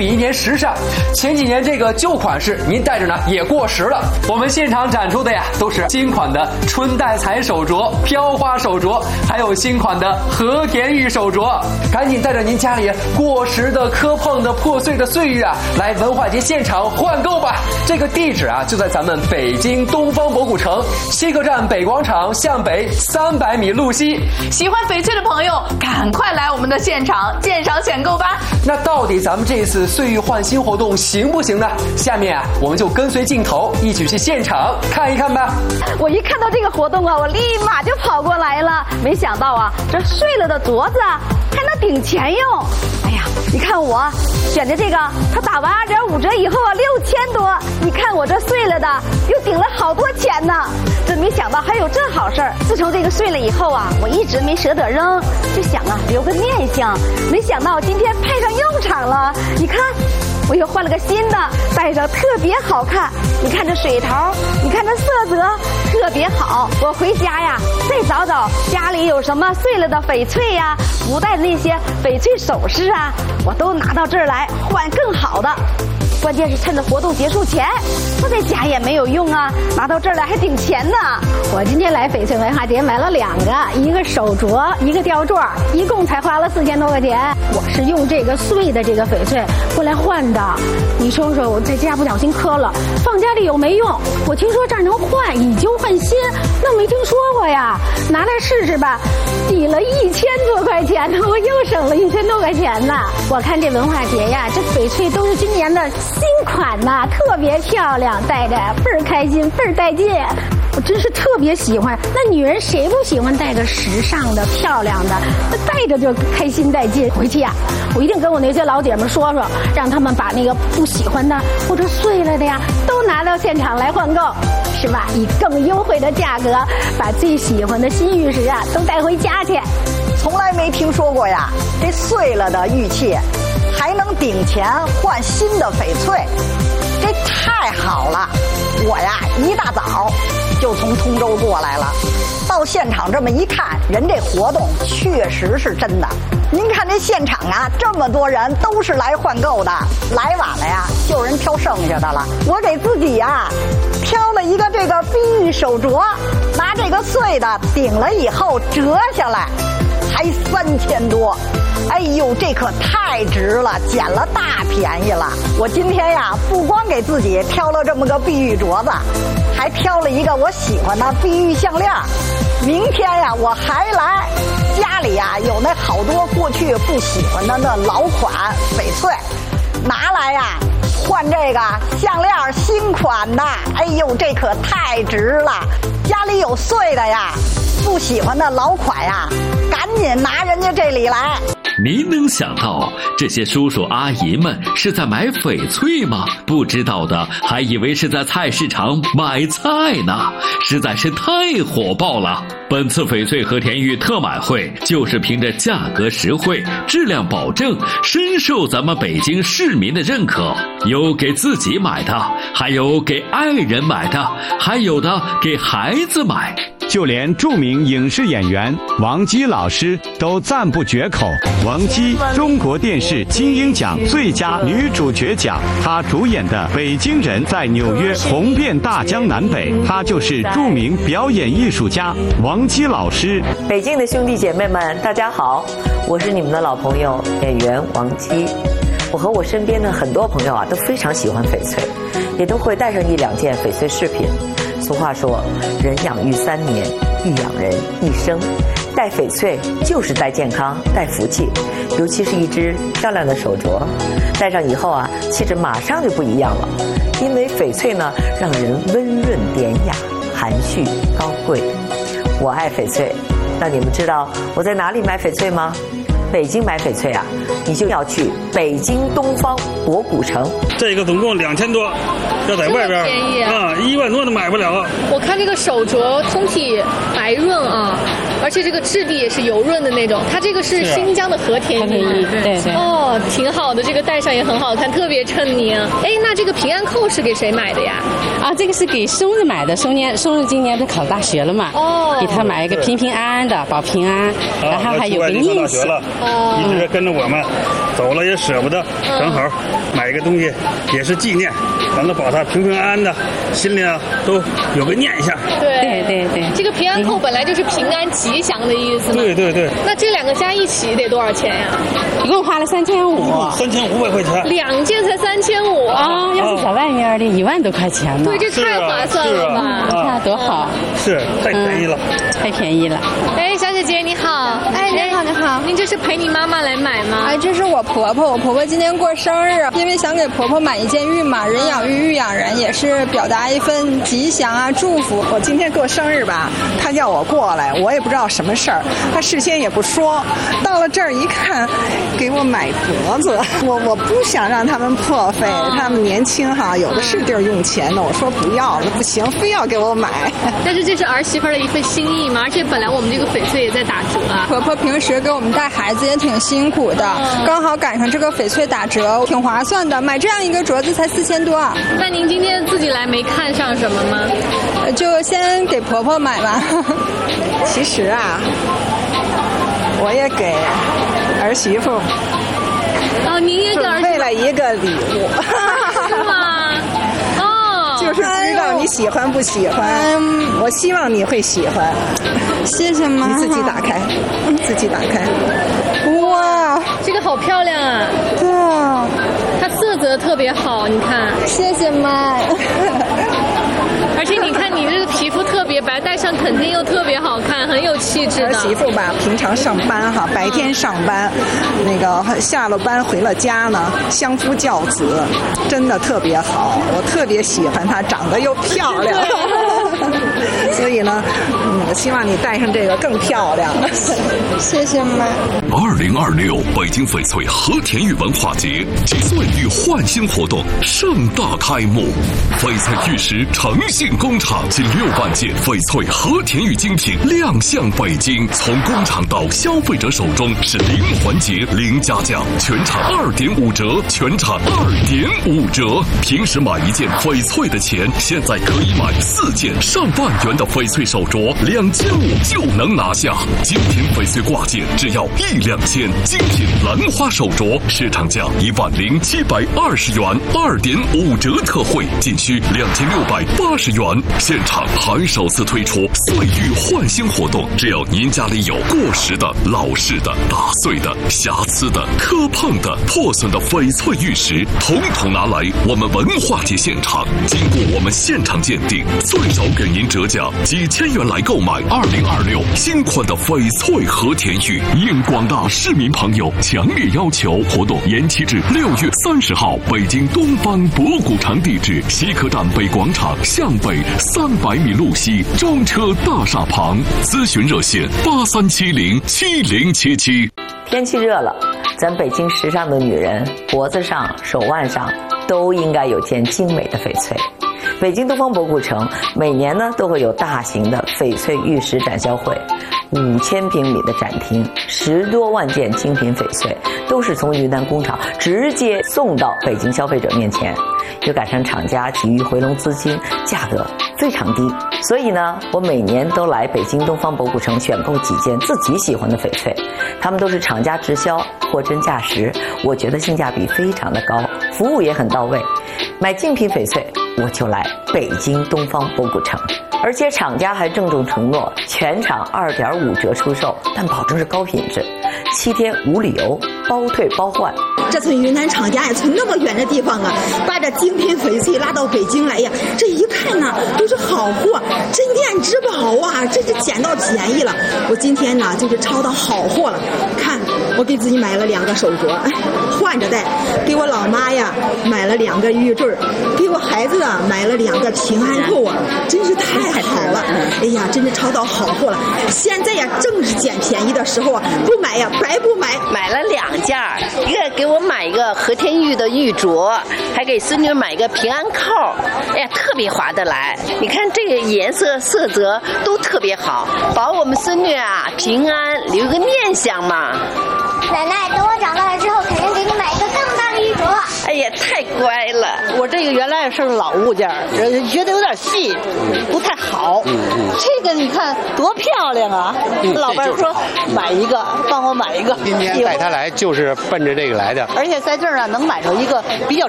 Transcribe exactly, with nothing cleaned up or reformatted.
比一年时尚。前几年这个旧款式您戴着呢也过时了，我们现场展出的呀都是新款的春带彩手镯、飘花手镯，还有新款的和田玉手镯。赶紧带着您家里过时的、磕碰的、破碎的岁月啊，来文化节现场换购吧。这个地址啊就在咱们北京东方博古城西客站北广场向北三百米路西。 喜欢翡翠的朋友，赶快来我们的现场鉴赏选购吧。 那到底咱们这次岁玉换新活动行不行呢？下面啊，我们就跟随镜头一起去现场看一看吧。 我一看到这个活动啊，我立马就跑过来了。没想到啊，这碎了的镯子还能顶钱用。哎呀，你看我选的这个，它打完二点五折以后啊，六千多。你看我这碎了的，又顶了好多钱呢。真没想到还有这好事儿。自从这个碎了以后啊，我一直没舍得扔，就想啊留个念想。没想到今天派上用场了。你看，我又换了个新的，戴着特别好看。你看这水头，你看这色泽特别好。我回家呀，再找找家里有什么碎了的翡翠呀，不戴的那些翡翠首饰啊，我都拿到这儿来换更好的。关键是趁着活动结束前，我在家也没有用啊，拿到这儿来还顶钱呢。 我今天来翡翠文化节买了两个，一个手镯，一个吊坠，一共才花了四千多块钱。我是用这个碎的这个翡翠过来换的。你说说，我在家不小心磕了，放家里有没用？我听说这儿能换，以旧换新，那没听说过呀。拿来试试吧，抵了一千多块钱呢，我又省了一千多块钱呢。我看这文化节呀，这翡翠都是今年的新款呐，特别漂亮，戴着倍儿开心，倍儿带劲。我真是特别喜欢。那女人谁不喜欢戴个时尚的、漂亮的？那戴着就开心带劲。回去呀、啊，我一定跟我那些老姐们说说，让他们把那个不喜欢的或者碎了的呀，都拿到现场来换购，是吧？以更优惠的价格，把最喜欢的新玉石啊都带回家去。 从来没听说过呀，这碎了的玉器还能顶钱换新的翡翠，这太好了！我呀一大早就从通州过来了，到现场这么一看，人这活动确实是真的。您看这现场啊，这么多人都是来换购的，来晚了呀，就人挑剩下的了。我给自己呀挑了一个这个碧玉手镯，拿这个碎的顶了以后折下来，还三千多。哎呦，这可太值了，捡了大便宜了！我今天呀，不光给自己挑了这么个碧玉镯子，还挑了一个我喜欢的碧玉项链。明天呀，我还来，家里呀有那好多过去不喜欢的那老款翡翠，拿来呀换这个项链新款的。哎呦，这可太值了！家里有碎的呀，不喜欢的老款呀，赶紧拿人家这里来。 您能想到这些叔叔阿姨们是在买翡翠吗？不知道的还以为是在菜市场买菜呢，实在是太火爆了。本次翡翠和田玉特买会就是凭着价格实惠、质量保证，深受咱们北京市民的认可。有给自己买的，还有给爱人买的，还有的给孩子买。 就连著名影视演员王姬老师都赞不绝口。王姬，中国电视金鹰奖最佳女主角奖，她主演的《北京人》在纽约红遍大江南北。她就是著名表演艺术家王姬老师。 北京的兄弟姐妹们，大家好，我是你们的老朋友演员王姬。我和我身边的很多朋友啊，都非常喜欢翡翠，也都会带上一两件翡翠饰品。俗话说，人养育三年，玉养人一生。戴翡翠就是带健康、带福气，尤其是一只漂亮的手镯，戴上以后啊，气质马上就不一样了。因为翡翠呢，让人温润典雅、含蓄高贵。我爱翡翠，那你们知道我在哪里买翡翠吗？北京买翡翠啊，你就要去北京东方博古城。 这个总共两千多，要在外边便宜啊，一万多都买不了。 我看这个手镯通体白润啊， 而且这个质地也是油润的那种。它这个是新疆的和田玉， 对对。 哦，挺好的，这个戴上也很好看，特别衬您。哎，那这个平安扣是给谁买的呀？ 啊，这个是给松子买的。松年松子今年不是考大学了嘛？哦，给他买一个平平安安的，保平安。然后还有个念想。 哦，一直跟着我们，走了也舍不得，正好买一个东西也是纪念，咱们保他平平安安的，心里啊都有个念想。 对对对， 这个平安扣本来就是平安吉祥的意思嘛。 对对对。 那这两个加一起得多少钱呀？ 一共花了三千五。 三千五百块钱。 两件才三千五啊！要是在外面的，一万多块钱呢。 对，这太划算了吧？ 你看多好。 是，太便宜了， 太便宜了。 哎，小姐姐你好。 哎，你好，你好。 您这是陪你妈妈来买吗？ 哎，这是我婆婆，我婆婆今天过生日，因为想给婆婆买一件玉嘛，人养玉，玉养人，也是表达一份吉祥啊，祝福。 我今天过生日吧，她叫我过来，我也不知道什么事儿，她事先也不说，到了这儿一看，给我买镯子，我我不想让他们破费，他们年轻哈，有的是地儿用钱的，我说不要了，不行，非要给我买。 但是这是儿媳妇的一份心意嘛，而且本来我们这个翡翠也在打折啊。 婆婆平时给我们带孩子也挺辛苦的，嗯、刚好赶上这个翡翠打折，挺划算的。买这样一个镯子才四千多。 那您今天自己来没看上什么吗？ 就先给婆婆买吧。 其实啊，我也给儿媳妇哦，您也给儿媳妇准备了一个礼物。 是吗？哦， 就是不知道你喜欢不喜欢，嗯、我希望你会喜欢。 谢谢妈。 你自己打开，自己打开。 哇， 这个好漂亮啊！ 对啊， 它色泽特别好，你看。 谢谢妈。 而且你看你这个皮肤特别白，戴上肯定又特别好看，很有气质的。 儿媳妇吧，平常上班哈，白天上班，那个下了班回了家呢，相夫教子，真的特别好。我特别喜欢她，长得又漂亮。所以呢，嗯，我希望你戴上这个更漂亮。 谢谢妈。 二零二六北京翡翠和田玉文化节及岁玉焕新活动盛大开幕，翡翠玉石诚信工厂近六万件翡翠和田玉精品亮相北京，从工厂到消费者手中是零环节零加价，全场二点五折，全场二点五折。平时买一件翡翠的钱，现在可以买四件上万元的翡翠手镯，两千五就能拿下。精品翡翠挂件只要一两千，精品兰花手镯市场价一万零七百二十元，二点五折特惠，仅需两千六百八十元。现场还首次推出岁玉焕新活动，只要您家里有过时的、老式的、打碎的、瑕疵的、磕碰的、破损的翡翠玉石，统统拿来我们文化节现场，经过我们现场鉴定，最少给您折价几千元来购买二零二六新款的翡翠和田玉。应广大市民朋友强烈要求，活动延期至六月三十号。北京东方博古城地址：西客站北广场向北三百米路西中车大厦旁。咨询热线：八三七零七零七七。 天气热了，咱北京时尚的女人脖子上、手腕上都应该有件精美的翡翠。北京东方博古城每年呢都会有大型的翡翠玉石展销会，五千平米的展厅，十多万件精品翡翠都是从云南工厂直接送到北京消费者面前，又赶上厂家急于回笼资金，价格非常低。所以呢，我每年都来北京东方博古城选购几件自己喜欢的翡翠，他们都是厂家直销，货真价实，我觉得性价比非常的高，服务也很到位。买精品翡翠我就来北京东方博古城，而且厂家还郑重承诺全场二点五折出售，但保证是高品质，七天无理由，包退包换。 这从云南厂家呀，从那么远的地方啊，把这精品翡翠拉到北京来呀，这一看呢都是好货，镇店之宝啊，这就捡到便宜了。我今天呢就是抄到好货了，看我给自己买了两个手镯，换着戴；给我老妈呀买了两个玉坠，给我孩子啊买了两个平安扣啊，真是太好了！哎呀，真是抄到好货了。现在呀正是捡便宜的时候啊，不买呀白不买。 买了两件，一个给我买一个和田玉的玉镯， 还给孙女买个平安扣，哎呀，特别划得来。你看这个颜色色泽都特别好，保我们孙女啊平安，留个念想嘛。 奶奶，等我长大了之后，肯定给你买一个更大的衣着。 哎呀，太乖了！ 我这个原来是老物件，觉得有点细，不太好。嗯嗯、这个你看多漂亮啊！嗯、老伴说买一个，帮我买一个。 今天带他来就是奔着这个来的。 而且在这儿啊，能买着一个比较